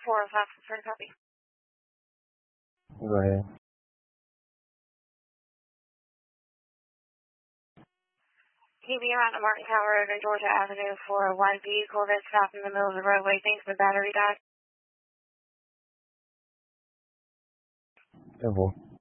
405, for a copy. Go ahead. Keeping around the Martin Tower Road and Georgia Avenue for a YZ Corvette stopped in the middle of the roadway. Thinks the battery died. Simple.